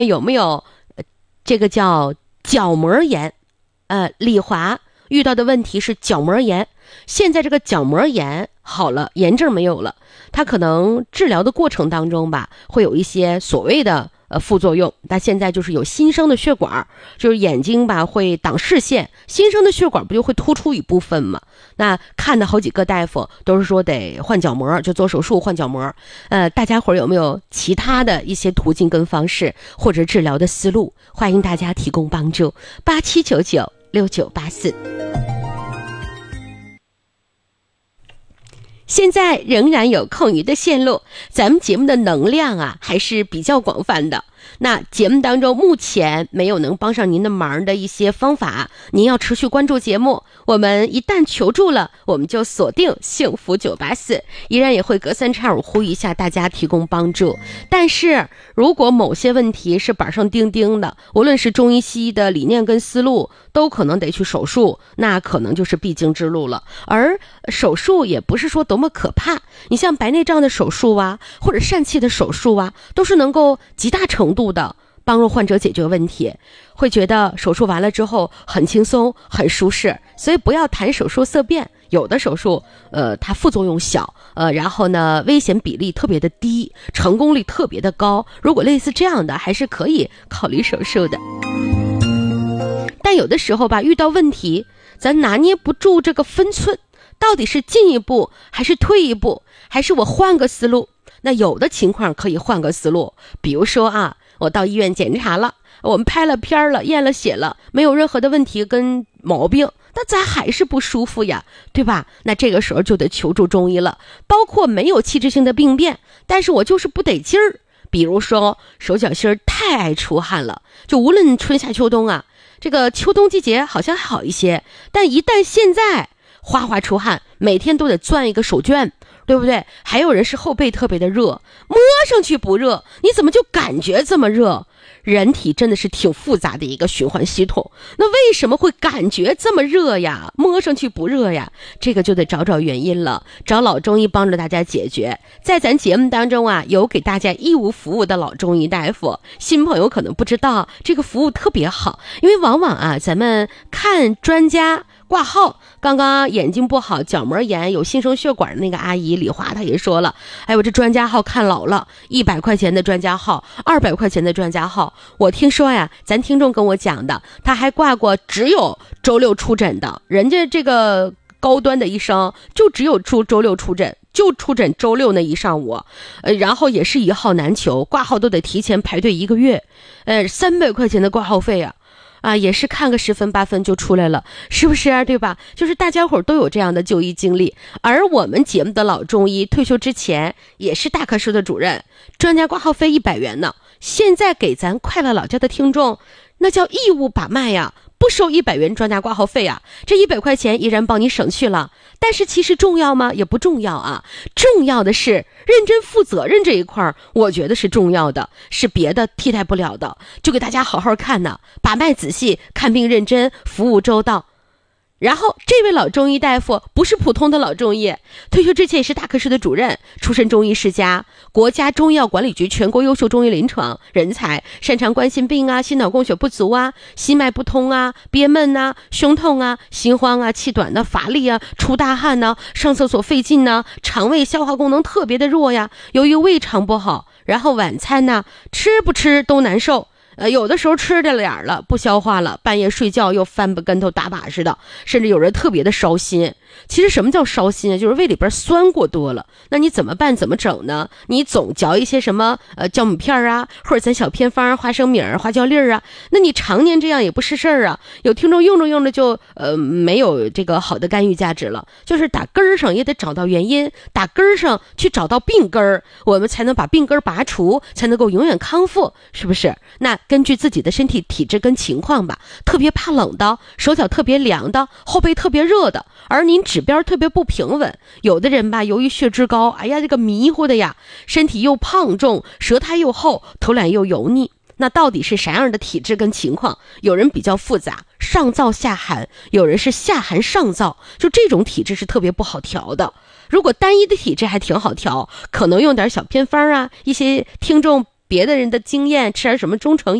有没有这个叫角膜炎？李华遇到的问题是角膜炎，现在这个角膜炎好了，炎症没有了，他可能治疗的过程当中吧，会有一些所谓的副作用，但现在就是有新生的血管，就是眼睛吧会挡视线，新生的血管不就会突出一部分吗？那看的好几个大夫都是说得换角膜，就做手术换角膜。大家伙有没有其他的一些途径跟方式或者治疗的思路？欢迎大家提供帮助，87996984。现在仍然有空余的线路，咱们节目的能量啊还是比较广泛的。那节目当中目前没有能帮上您的忙的一些方法，您要持续关注节目，我们一旦求助了，我们就锁定幸福984，依然也会隔三差五呼吁一下大家提供帮助。但是如果某些问题是板上钉钉的，无论是中医西医的理念跟思路都可能得去手术，那可能就是必经之路了。而手术也不是说多么可怕，你像白内障的手术啊，或者疝气的手术啊，都是能够极大程度的帮助患者解决问题，会觉得手术完了之后很轻松很舒适。所以不要谈手术色变，有的手术它副作用小，然后呢危险比例特别的低，成功率特别的高，如果类似这样的还是可以考虑手术的。但有的时候吧，遇到问题咱拿捏不住这个分寸，到底是进一步还是退一步，还是我换个思路。那有的情况可以换个思路，比如说啊，我到医院检查了，我们拍了片了，验了血了，没有任何的问题跟毛病，但咱还是不舒服呀，对吧？那这个时候就得求助中医了。包括没有器质性的病变，但是我就是不得劲儿，比如说手脚心太爱出汗了，就无论春夏秋冬啊，这个秋冬季节好像还好一些，但一旦现在哗哗出汗，每天都得攥一个手绢，对不对？还有人是后背特别的热，摸上去不热，你怎么就感觉这么热？人体真的是挺复杂的一个循环系统，那为什么会感觉这么热呀？摸上去不热呀？这个就得找找原因了，找老中医帮着大家解决。在咱节目当中啊，有给大家义务服务的老中医大夫，新朋友可能不知道，这个服务特别好，因为往往啊，咱们看专家挂号，刚刚眼睛不好角膜炎有新生血管的那个阿姨李华她也说了，哎我这专家号看老了，100块钱的专家号，200块钱的专家号，我听说呀，咱听众跟我讲的，他还挂过只有周六出诊的，人家这个高端的医生就只有周六出诊，就出诊周六那一上午，然后也是一号难求，挂号都得提前排队1个月，300块钱的挂号费啊，也是看个10分8分就出来了，是不是啊？对吧？就是大家伙都有这样的就医经历。而我们节目的老中医退休之前也是大科室的主任，专家挂号费100元呢。现在给咱快乐老家的听众，那叫义务把脉呀，不收100元专家挂号费啊，这100块钱依然帮你省去了。但是其实重要吗？也不重要啊，重要的是认真负责任这一块，我觉得是重要的，是别的替代不了的。就给大家好好看呢，把脉仔细，看病认真，服务周到。然后这位老中医大夫不是普通的老中医，退休之前也是大科室的主任，出身中医世家，国家中医药管理局全国优秀中医临床人才，擅长冠心病啊、心脑供血不足啊、心脉不通啊、憋闷啊、胸痛啊、心慌啊、气短的乏力啊、出大汗呢、上厕所费劲呢、肠胃消化功能特别的弱呀，由于胃肠不好，然后晚餐呢吃不吃都难受。有的时候吃着点了不消化了，半夜睡觉又翻个跟头打把似的，甚至有人特别的烧心。其实什么叫烧心啊？就是胃里边酸过多了，那你怎么办？怎么整呢？你总嚼一些什么酵母片啊，或者咱小偏方花生米花椒粒啊，那你常年这样也不是事儿啊。有听众用着用着就没有这个好的干预价值了，就是打根儿上也得找到原因，打根儿上去找到病根儿，我们才能把病根儿拔除，才能够永远康复，是不是？那根据自己的身体体质跟情况吧，特别怕冷的，手脚特别凉的，后背特别热的，而您指标特别不平稳，有的人吧，由于血脂高，哎呀这个迷糊的呀，身体又胖重，舌苔又厚，头脸又油腻。那到底是啥样的体质跟情况？有人比较复杂，上燥下寒，有人是下寒上燥，就这种体质是特别不好调的。如果单一的体质还挺好调，可能用点小偏方啊，一些听众别的人的经验，吃点什么中成